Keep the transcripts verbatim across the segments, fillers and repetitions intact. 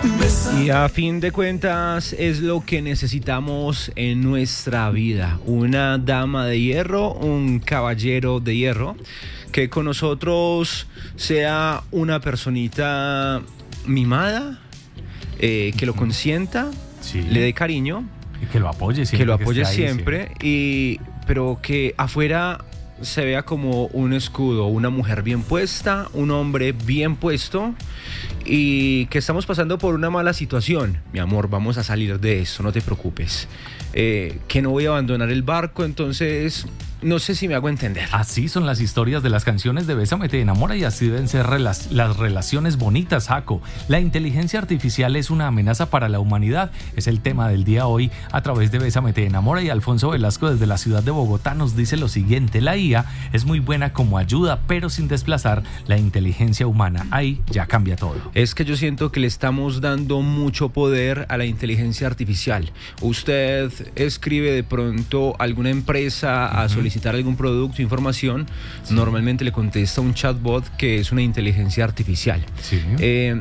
Y a fin de cuentas es lo que necesitamos en nuestra vida. Una dama de hierro, un caballero de hierro, que con nosotros sea una personita mimada, eh, que lo consienta, sí, le dé cariño. Y que lo apoye siempre. Que lo apoye que siempre, y, pero que afuera se vea como un escudo, una mujer bien puesta, un hombre bien puesto, y que estamos pasando por una mala situación. Mi amor, vamos a salir de eso, no te preocupes. Eh, que no voy a abandonar el barco, entonces no sé si me hago entender. Así son las historias de las canciones de Bésame te enamora, y así deben ser rela- las relaciones bonitas, Jaco. La inteligencia artificial es una amenaza para la humanidad, es el tema del día hoy a través de Bésame te enamora, y Alfonso Velasco desde la ciudad de Bogotá nos dice lo siguiente: la I A es muy buena como ayuda, pero sin desplazar la inteligencia humana. Ahí ya cambia todo. Es que yo siento que le estamos dando mucho poder a la inteligencia artificial. Usted escribe de pronto a alguna empresa a uh-huh. solicitar algún producto, información, sí. Normalmente le contesta un chatbot que es una inteligencia artificial. Sí. Eh,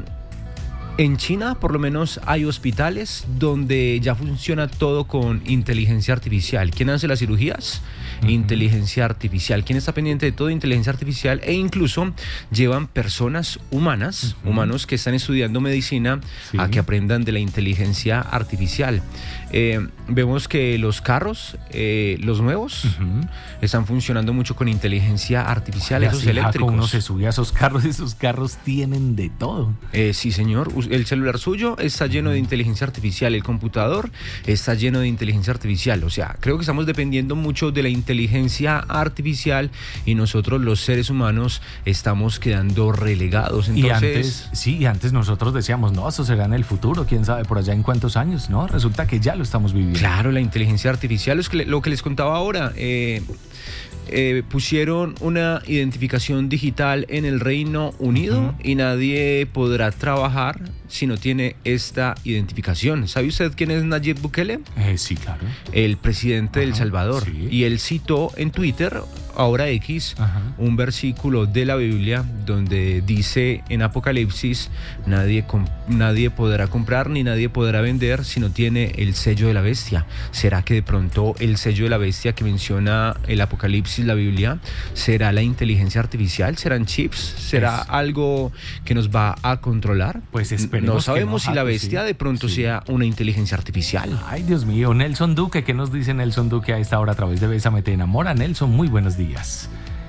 en China, por lo menos, hay hospitales donde ya funciona todo con inteligencia artificial. ¿Quién hace las cirugías? Uh-huh. Inteligencia artificial. ¿Quién está pendiente de todo? Inteligencia artificial. E incluso llevan personas humanas, uh-huh. humanos que están estudiando medicina, sí. a que aprendan de la inteligencia artificial. Eh, vemos que los carros, eh, los nuevos, uh-huh. están funcionando mucho con inteligencia artificial. Oye, esos así, eléctricos. Jaco, uno se sube a esos carros, y esos carros tienen de todo. Eh, sí, señor. El celular suyo está lleno de inteligencia artificial, el computador está lleno de inteligencia artificial. O sea, creo que estamos dependiendo mucho de la inteligencia artificial, y nosotros los seres humanos estamos quedando relegados. Entonces, y antes, sí, y antes nosotros decíamos, no, eso será en el futuro, quién sabe por allá en cuántos años, ¿no? Resulta que ya lo estamos viviendo. Claro, la inteligencia artificial es lo que les contaba ahora. Eh, Eh, pusieron una identificación digital en el Reino Unido, uh-huh. y nadie podrá trabajar si no tiene esta identificación. ¿Sabe usted quién es Nayib Bukele? Eh, sí, claro. El presidente uh-huh. de El Salvador. Sí. Y él citó en Twitter, ahora X, uh-huh. un versículo de la Biblia donde dice en Apocalipsis: nadie, com- nadie podrá comprar ni nadie podrá vender si no tiene el sello de la bestia. ¿Será que de pronto el sello de la bestia que menciona el Apocalipsis, la Biblia, será la inteligencia artificial? ¿Serán chips? ¿Será es. algo que nos va a controlar? Pues esperemos. No sabemos que no, si la Jaco, bestia sí. de pronto sí. sea una inteligencia artificial. Ay, Dios mío. Nelson Duque, ¿qué nos dice Nelson Duque a esta hora a través de Bésame te enamora? Nelson, muy buenos días.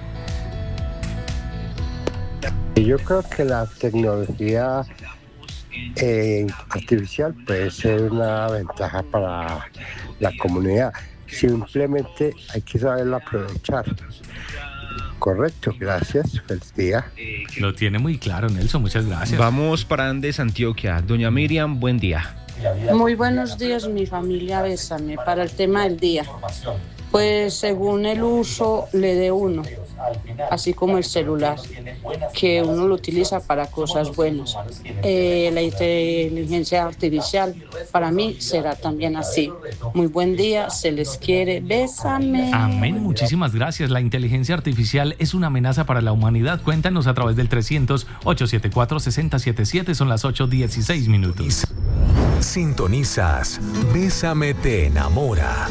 Yo creo que la tecnología eh, artificial puede ser una ventaja para la comunidad. Simplemente hay que saberla aprovechar. Correcto, gracias, feliz día. Lo tiene muy claro, Nelson, muchas gracias. Vamos para Andes, Antioquia. Doña Miriam, buen día. Muy buenos días, mi familia, bésame. Para el tema del día, pues según el uso le dé uno, así como el celular, que uno lo utiliza para cosas buenas. Eh, la inteligencia artificial para mí será también así. Muy buen día, se les quiere, bésame. Amén, muchísimas gracias. La inteligencia artificial es una amenaza para la humanidad. Cuéntanos a través del trescientos, ochocientos setenta y cuatro, sesenta setenta y siete. Son las ocho dieciséis minutos. Sintonizas Bésame te enamora.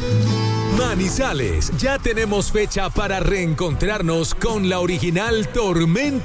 Manizales, ya tenemos fecha para reencontrarnos con la original Tormenta